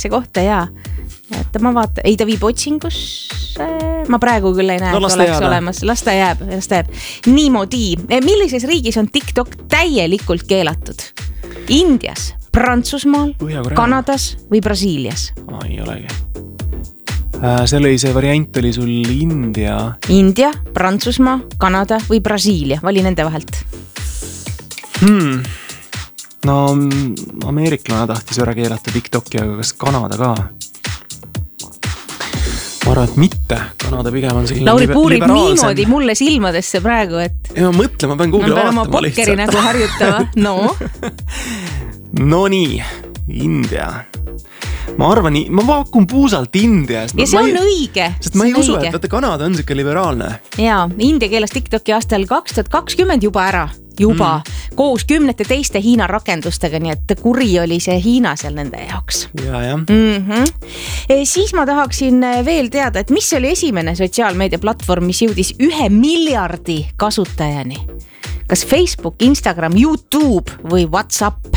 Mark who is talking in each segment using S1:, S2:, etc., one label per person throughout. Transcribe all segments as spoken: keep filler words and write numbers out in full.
S1: õigesse kohta ja et ma vaatan, ei ta viib otsingusse, ma praegu küll ei näe,
S2: no,
S1: et oleks jääda. Olemas, las ta jääb, las ta jääb. Niimoodi, millises riigis on TikTok täielikult keelatud? Indias, Prantsusmaal, Kanadas või Brasiilias?
S2: Oh, ei olegi. Äh, see oli see variant oli sul India.
S1: India, Prantsusmaa, Kanada või Brasiilia, vali nende vahelt.
S2: Hmm. No ameeriklane tahtis ära keelata TikToki, aga kas Kanada ka? Ma arvan, et mitte. Kanada pigem on selline
S1: Lauri puurib niimoodi mulle silmadesse praegu, et...
S2: Ja ma mõtlen, ma pean Google
S1: ma pean
S2: vaatama
S1: oma pokkeri nagu harjutama. No.
S2: no nii, India. Ma arvan, ma pakun puusalt Indias.
S1: Ja see on ei, õige.
S2: Sest ma ei usu, õige. Et vaata, Kanada on siuke liberaalne.
S1: Jaa, India keelas TikToki aastal kaks tuhat kakskümmend juba ära. Juba mm. koos kümnete teiste Hiina rakendustega, nii et kuri oli see Hiina seal nende jaoks.
S2: Ja, ja.
S1: Mm-hmm. E, siis ma tahaksin veel teada, et mis oli esimene sotsiaalmeedia platvorm, mis jõudis ühe miljardi kasutajani? Kas Facebook, Instagram, YouTube või WhatsApp?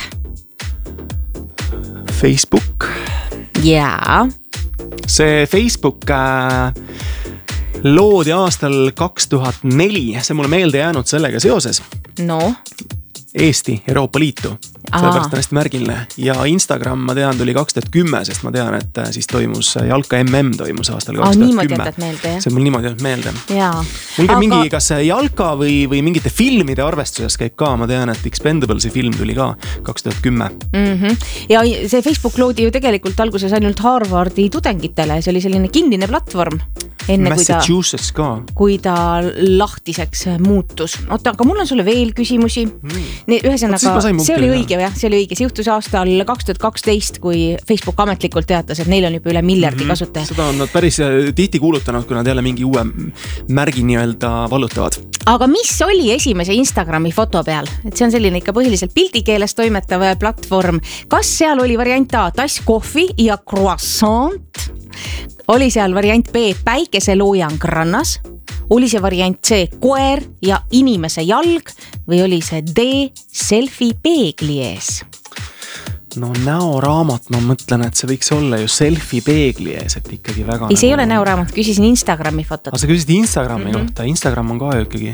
S2: Facebook.
S1: Jaa.
S2: See Facebook... Äh... loodi aastal kaks tuhat neli, see mulle meelde jäänud sellega seoses.
S1: No.
S2: Eesti, Euroopa Liitu. Sellepärast on hästi märgiline. Ja Instagram, ma tean, tuli kaks tuhat kümme, sest ma tean, et siis toimus Jalka M M toimus aastal kaks tuhat kümme.
S1: Niimoodi jätad meelde, jah?
S2: See on mul niimoodi jätad meelde.
S1: Jaa.
S2: Mul käib aga... mingi, kas Jalka või, või mingite filmide arvestuses käib ka, ma tean, et Expendablesi film tuli ka kaks tuhat kümme.
S1: Mm-hmm. Ja see Facebook loodi ju tegelikult alguses ainult Harvardi tudengitele, see oli selline kinnine platvorm. Enne,
S2: Massachusetts
S1: kui ta, kui ta lahtiseks muutus. Oota, aga mul on sulle veel küsimusi. Mm. Ühesõnaga, see oli õige, jah, see oli õige. See juhtus aastal kaks tuhat kaksteist, kui Facebook ametlikult teatas, et neil on juba üle miljardi mm-hmm. kasutaja.
S2: Seda on nad päris tihti kuulutanud, kui nad jälle mingi uue märgi nii-öelda vallutavad.
S1: Aga mis oli esimese Instagrami foto peal? Et see on selline ikka põhiliselt pildikeeles toimetav platvorm. Kas seal oli variant A, tass kohvi ja croissant? Oli seal variant B, päikeseloojang rannas? Oli see variant C, koer ja inimese jalg? Või oli see D, selfie peegli ees?
S2: No näoraamat, ma mõtlen, et see võiks olla ju selfie peegli ees, et ikkagi väga...
S1: Ei, see ei ole näoraamat, küsisin Instagrami fotot.
S2: Aga sa küsisid Instagrami mm-hmm. kohta, Instagram on ka ju ikkagi...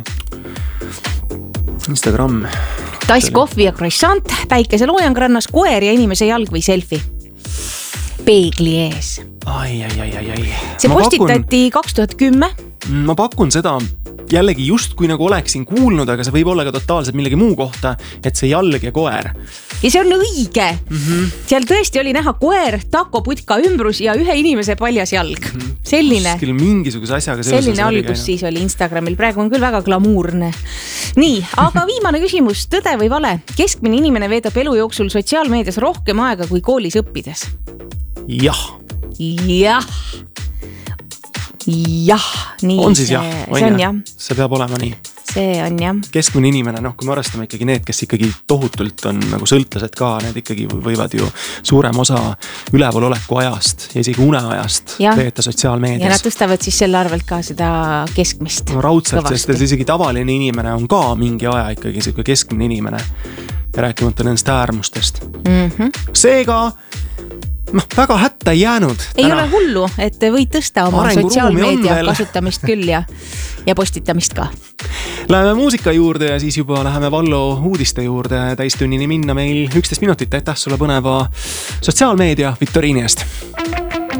S2: Instagram...
S1: Tass kohvi ja croissant, päikeseloojang rannas, koer ja inimese jalg või selfie? Peegli ees.
S2: Ai, ai, ai, ai, ai.
S1: See ma postitati pakun, kaks tuhat kümme.
S2: Ma pakun seda jällegi just kui nagu oleksin kuulnud, aga see võib olla ka totaalselt millegi muu kohta, et see jalg ja koer.
S1: Ja see on õige. Mm-hmm. Seal tõesti oli näha koer, takoputka ümbrus ja ühe inimese paljas jalg. Mm-hmm. Selline.
S2: Kuskil mingisuguse asjaga.
S1: Selline algus siis oli Instagramil. Praegu on küll väga glamuurne. Nii, aga viimane küsimus. Tõde või vale? Keskmine inimene veedab elu jooksul sotsiaalmeedias rohkem aega kui koolis õppides.
S2: Jah.
S1: Jah. Jah, nii.
S2: On siis jah,
S1: on see on jah.
S2: See peab olema nii.
S1: See on jah.
S2: Keskmine inimene, noh, kui me arvestame ikkagi need, kes ikkagi tohutult on nagu sõltlased ka, need ikkagi võivad ju suurem osa üleval oleku ajast ja isegi uneajast veeta sotsiaalmeedias.
S1: Ja nad tõstavad siis selle arvelt ka seda keskmist.
S2: No raudselt, kõvasti. Sest isegi tavaline inimene on ka mingi aja ikkagi selline keskmine inimene ja rääkimata nendest äärmustest. Mm-hmm. Seega noh, väga hätta ei jäänud.
S1: Ei täna. Ole hullu, et võid tõsta oma sotsiaalmeedia kasutamist küll ja, ja postitamist ka.
S2: Läheme muusika juurde ja siis juba läheme Vallo uudiste juurde täistunnini minna meil üksteist minutit. Aitäh sulle põneva sotsiaalmeedia viktoriini eest.